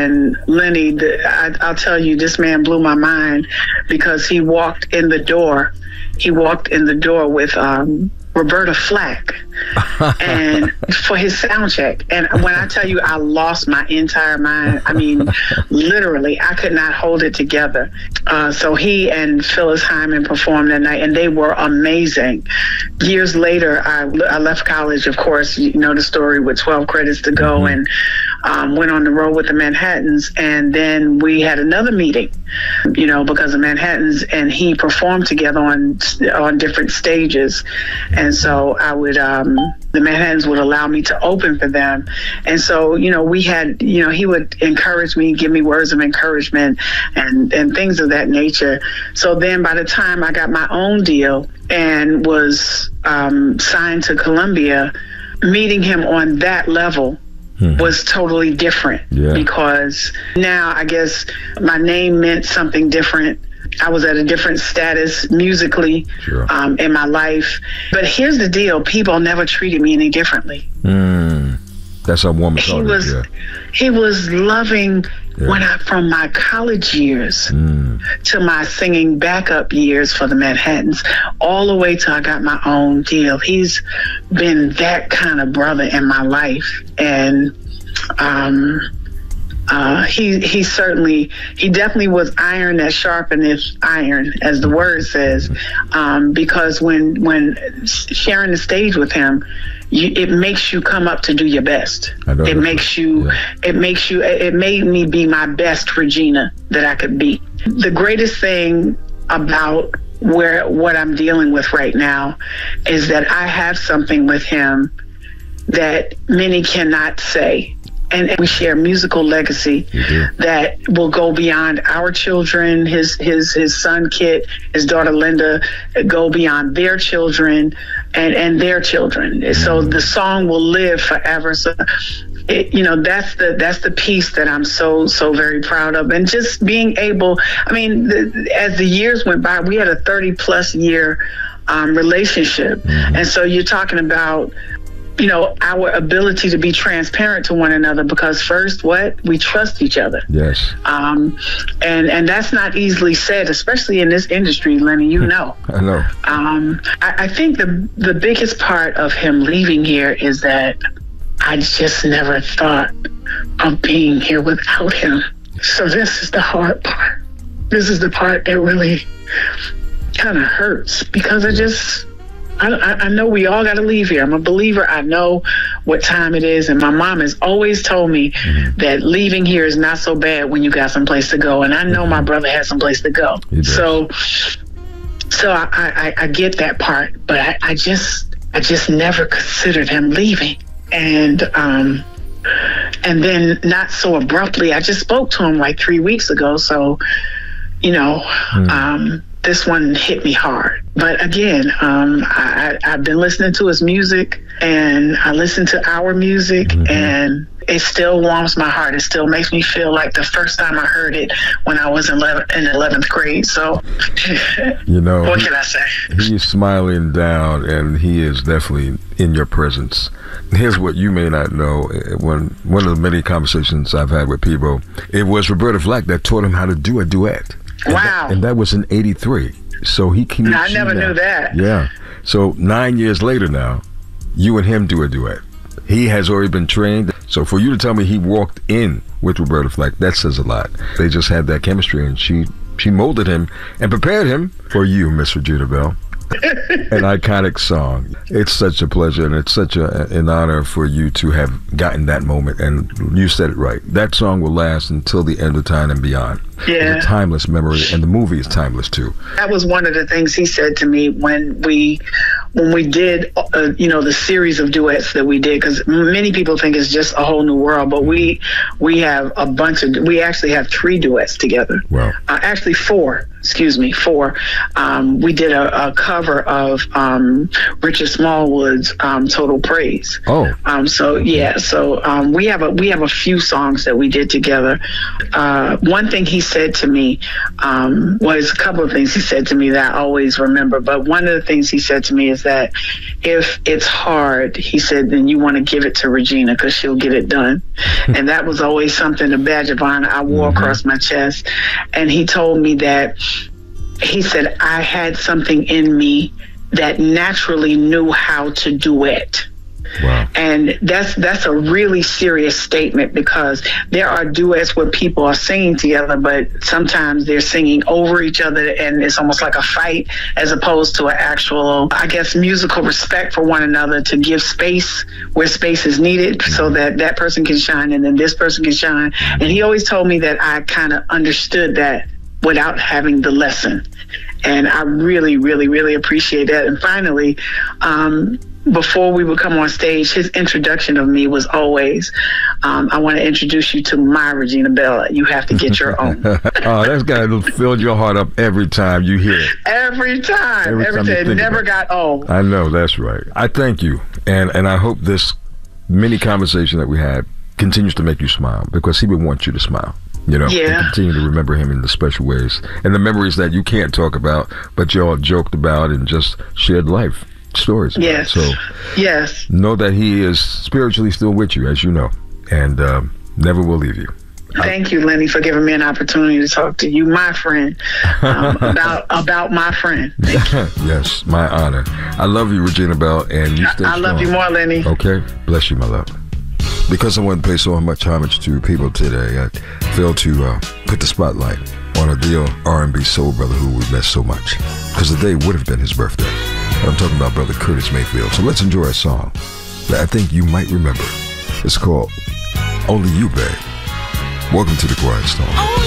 And Lenny, I'll tell you, this man blew my mind because he walked in the door. He walked in the door with Roberta Flack and for his sound check. And when I tell you I lost my entire mind, I mean, literally, I could not hold it together. So he and Phyllis Hyman performed that night, and they were amazing. Years later, I left college, of course, you know the story, with 12 credits to go, and went on the road with the Manhattans. And then we had another meeting, you know, because of Manhattans, and he performed together on different stages. And so I would, the Manhattans would allow me to open for them. And so, you know, we had, you know, he would encourage me, give me words of encouragement and things of that nature. So then by the time I got my own deal and was signed to Columbia, meeting him on that level was totally different, because now I guess my name meant something different. I was at a different status musically in my life. But here's the deal. People never treated me any differently. That's a woman. He was loving from my college years to my singing backup years for the Manhattans, all the way till I got my own deal. He's been that kind of brother in my life. And he definitely was iron that sharpeneth iron, as the word says, because when sharing the stage with him, it makes you come up to do your best. It made me be my best Regina that I could be. The greatest thing about what I'm dealing with right now is that I have something with him that many cannot say. And we share musical legacy that will go beyond our children, his son Kit, his daughter Linda, go beyond their children and their children. So the song will live forever. So, you know, that's the piece that I'm so very proud of. And just being able, I mean, as the years went by, we had a 30+ year relationship. And so you're talking about, you know, our ability to be transparent to one another, because first, we trust each other. Yes. And that's not easily said, especially in this industry, Lenny, you know. I know. I think the biggest part of him leaving here is that I just never thought of being here without him. So this is the hard part. This is the part that really kind of hurts, because I know we all got to leave here. I'm a believer. I know what time it is. And my mom has always told me that leaving here is not so bad when you got someplace to go. And I know my brother has someplace to go. So I get that part. But I just never considered him leaving. And then not so abruptly. I just spoke to him like 3 weeks ago. So, you know, this one hit me hard. But again, I've been listening to his music, and I listen to our music, and it still warms my heart. It still makes me feel like the first time I heard it when I was in 11th grade. So, you know, what can I say? He's smiling down, and he is definitely in your presence. Here's what you may not know. One of the many conversations I've had with Peabo, it was Roberta Flack that taught him how to do a duet. Wow. And that was in 83. So he can. I never knew that. Yeah. So 9 years later now, you and him do a duet. He has already been trained. So for you to tell me he walked in with Roberta Flack, that says a lot. They just had that chemistry, and she molded him and prepared him for you, Miss Regina Belle. An iconic song. It's such a pleasure, and it's such an honor for you to have gotten that moment. And you said it right. That song will last until the end of time and beyond. Yeah. It's a timeless memory, and the movie is timeless too. That was one of the things he said to me when we did, you know, the series of duets that we did, because many people think it's just A Whole New World, but we have we actually have 3 duets together. Wow. Actually 4. we did a cover of Richard Smallwood's Total Praise. Oh. So we have a few songs that we did together. One thing he said to me was a couple of things he said to me that I always remember, but one of the things he said to me is that if it's hard, he said, then you want to give it to Regina because she'll get it done. And that was always something, a badge of honor I wore across my chest. And he told me that, he said, I had something in me that naturally knew how to duet. Wow. And that's a really serious statement, because there are duets where people are singing together, but sometimes they're singing over each other and it's almost like a fight, as opposed to an actual, I guess, musical respect for one another, to give space where space is needed so that that person can shine and then this person can shine. And he always told me that I kind of understood that without having the lesson. And I really, really, really appreciate that. And finally, before we would come on stage, his introduction of me was always, I want to introduce you to my Regina Belle. You have to get your own. Oh, that's got to fill your heart up every time you hear it. Every time. It never got old. I know, that's right. I thank you. And I hope this mini conversation that we had continues to make you smile, because he would want you to smile. You know, and continue to remember him in the special ways and the memories that you can't talk about, but you all joked about and just shared life stories about. Yes. So know that he is spiritually still with you, as you know, and never will leave you. Thank you, Lenny, for giving me an opportunity to talk to you, my friend, about my friend. Yes, my honor. I love you, Regina Belle, and you stay strong. I love you more, Lenny. Okay, bless you, my love. Because I want to pay so much homage to people today, I feel to put the spotlight on a dear R&B soul brother who we miss so much, because the day would have been his birthday. And I'm talking about brother Curtis Mayfield. So let's enjoy a song that I think you might remember. It's called Only You, Babe. Welcome to the Quiet Storm.